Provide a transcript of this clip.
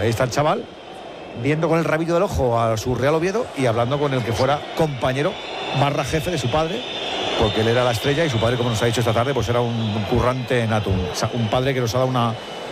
ahí está el chaval, viendo con el rabillo del ojo a su Real Oviedo y hablando con el que fuera compañero barra jefe de su padre, porque él era la estrella y su padre, como nos ha dicho esta tarde, pues era un currante nato, un padre que nos ha dado